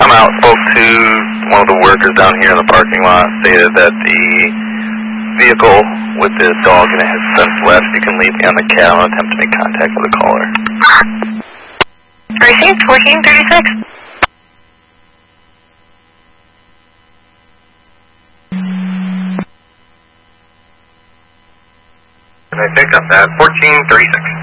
come out, spoke to one of the workers down here in the parking lot, stated that the vehicle with the dog in it has since left. You can leave me on the cab and attempt to make contact with the caller. Received, 1436. Can I pick up that? 1436.